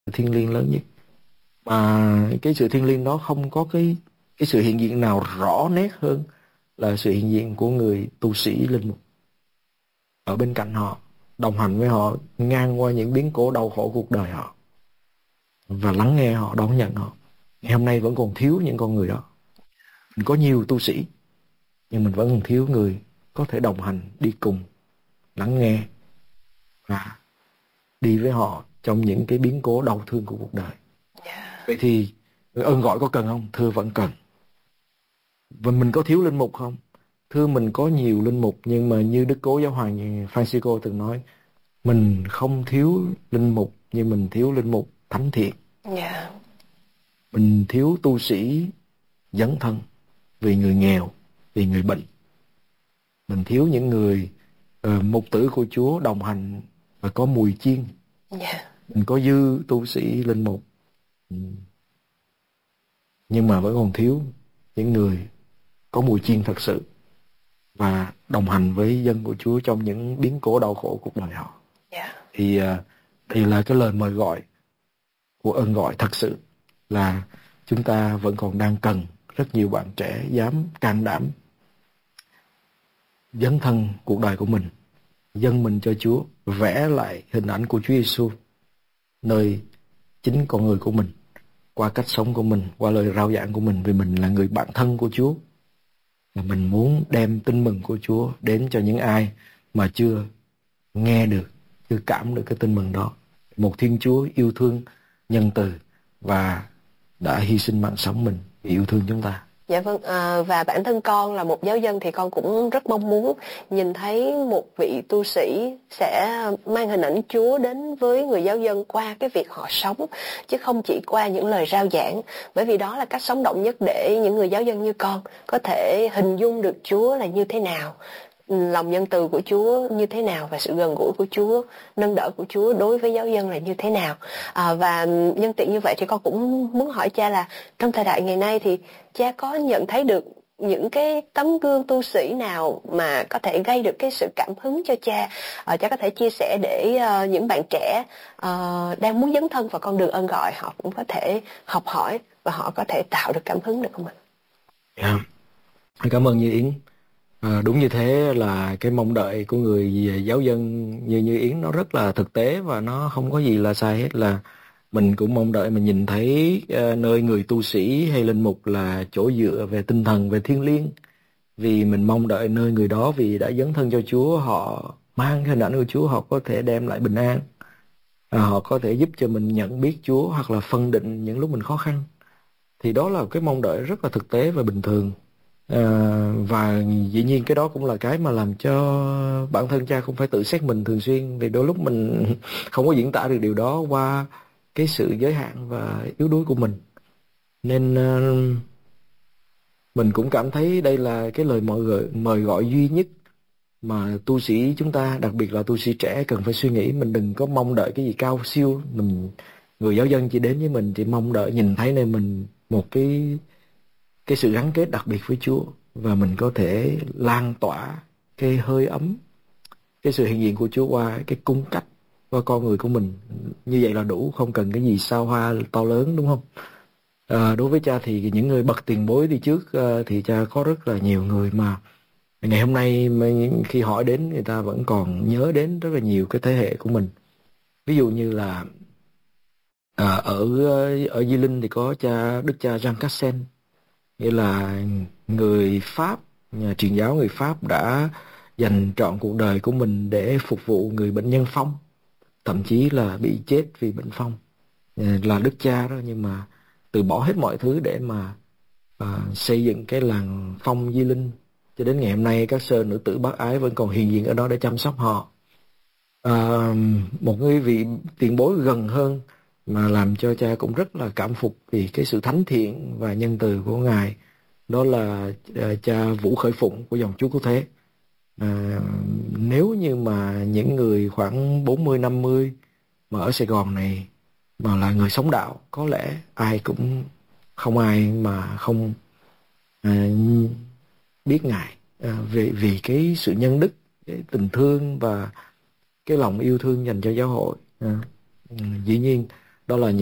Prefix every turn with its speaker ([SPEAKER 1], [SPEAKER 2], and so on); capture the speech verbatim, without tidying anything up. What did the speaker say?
[SPEAKER 1] thiêng liêng lớn nhất, mà cái sự thiêng liêng đó không có cái cái sự hiện diện nào rõ nét hơn là sự hiện diện của người tu sĩ linh mục ở bên cạnh họ, đồng hành với họ ngang qua những biến cố đau khổ cuộc đời họ và lắng nghe họ, đón nhận họ. Ngày hôm nay vẫn còn thiếu những con người đó. Mình có nhiều tu sĩ nhưng mình vẫn còn thiếu người có thể đồng hành, đi cùng, lắng nghe và đi với họ trong những cái biến cố đau thương của cuộc đời.
[SPEAKER 2] Yeah.
[SPEAKER 1] Vậy thì ơn gọi có cần không? Thưa vẫn cần. Và mình có thiếu linh mục không? Thưa mình có nhiều linh mục, nhưng mà như Đức Cố Giáo hoàng Francisco từng nói, mình không thiếu linh mục nhưng mình thiếu linh mục thánh thiện.
[SPEAKER 2] Yeah.
[SPEAKER 1] Mình thiếu tu sĩ dấn thân vì người nghèo, vì người bệnh. Mình thiếu những người uh, mục tử của Chúa đồng hành và có mùi chiên.
[SPEAKER 2] Yeah.
[SPEAKER 1] Mình có dư tu sĩ linh mục, nhưng mà vẫn còn thiếu những người có mùi chiên thật sự và đồng hành với dân của Chúa trong những biến cố đau khổ cuộc đời họ.
[SPEAKER 2] Yeah.
[SPEAKER 1] Thì uh, đây là cái lời mời gọi của ơn gọi thật sự, là chúng ta vẫn còn đang cần rất nhiều bạn trẻ dám can đảm dấn thân cuộc đời của mình, dâng mình cho Chúa, vẽ lại hình ảnh của Chúa Giêsu nơi chính con người của mình, qua cách sống của mình, qua lời rao giảng của mình, vì mình là người bạn thân của Chúa. Và mình muốn đem tin mừng của Chúa đến cho những ai mà chưa nghe được, chưa cảm được cái tin mừng đó. Một Thiên Chúa yêu thương, nhân từ và đã hy sinh mạng sống mình vì yêu thương chúng ta.
[SPEAKER 2] Dạ vâng, à, và bản thân con là một giáo dân thì con cũng rất mong muốn nhìn thấy một vị tu sĩ sẽ mang hình ảnh Chúa đến với người giáo dân qua cái việc họ sống, chứ không chỉ qua những lời rao giảng. Bởi vì đó là cách sống động nhất để những người giáo dân như con có thể hình dung được Chúa là như thế nào, lòng nhân từ của Chúa như thế nào, và sự gần gũi của Chúa, nâng đỡ của Chúa đối với giáo dân là như thế nào. À, và nhân tiện như vậy thì con cũng muốn hỏi cha là trong thời đại ngày nay thì cha có nhận thấy được những cái tấm gương tu sĩ nào mà có thể gây được cái sự cảm hứng cho cha, à, cha có thể chia sẻ để uh, những bạn trẻ uh, đang muốn dấn thân vào con đường ơn gọi họ cũng có thể học hỏi và họ có thể tạo được cảm hứng được không ạ?
[SPEAKER 1] Yeah. Cảm ơn Như Yến. À, đúng như thế, là cái mong đợi của người giáo dân như Như Yến nó rất là thực tế và nó không có gì là sai hết. Là mình cũng mong đợi mình nhìn thấy uh, nơi người tu sĩ hay linh mục là chỗ dựa về tinh thần, về thiêng liêng. Vì mình mong đợi nơi người đó vì đã dấn thân cho Chúa, họ mang hình ảnh của Chúa, họ có thể đem lại bình an, à, họ có thể giúp cho mình nhận biết Chúa hoặc là phân định những lúc mình khó khăn. Thì đó là cái mong đợi rất là thực tế và bình thường. À, và dĩ nhiên cái đó cũng là cái mà làm cho bản thân cha cũng phải tự xét mình thường xuyên, vì đôi lúc mình không có diễn tả được điều đó qua cái sự giới hạn và yếu đuối của mình. Nên uh, mình cũng cảm thấy đây là cái lời mời gọi, mời gọi duy nhất mà tu sĩ chúng ta, đặc biệt là tu sĩ trẻ, cần phải suy nghĩ. Mình đừng có mong đợi cái gì cao siêu. Mình, người giáo dân chỉ đến với mình chỉ mong đợi nhìn thấy nơi mình một cái cái sự gắn kết đặc biệt với Chúa, và mình có thể lan tỏa cái hơi ấm, cái sự hiện diện của Chúa qua cái cung cách, qua con người của mình. Như vậy là đủ, không cần cái gì sao hoa to lớn, đúng không? À, đối với cha thì những người bậc tiền bối đi trước uh, thì cha có rất là nhiều người mà ngày hôm nay mà khi hỏi đến, người ta vẫn còn nhớ đến rất là nhiều cái thế hệ của mình. Ví dụ như là à, ở ở Di Linh thì có cha Đức cha Jean Cassen, nghĩa là người Pháp, nhà truyền giáo người Pháp đã dành trọn cuộc đời của mình để phục vụ người bệnh nhân phong, thậm chí là bị chết vì bệnh phong. Là đức cha đó, nhưng mà từ bỏ hết mọi thứ để mà à, xây dựng cái làng phong Di Linh. Cho đến ngày hôm nay các sơ nữ tử bác ái vẫn còn hiện diện ở đó để chăm sóc họ. À, một người vị tiền bối gần hơn mà làm cho cha cũng rất là cảm phục vì cái sự thánh thiện và nhân từ của Ngài, đó là uh, cha Vũ Khởi Phụng của dòng Chúa Cứu Thế. À, nếu như mà những người khoảng bốn mươi năm mươi mà ở Sài Gòn này mà là người sống đạo, có lẽ ai cũng không ai mà không à, biết Ngài à, vì, vì cái sự nhân đức, cái tình thương và cái lòng yêu thương dành cho giáo hội. À, dĩ nhiên đó là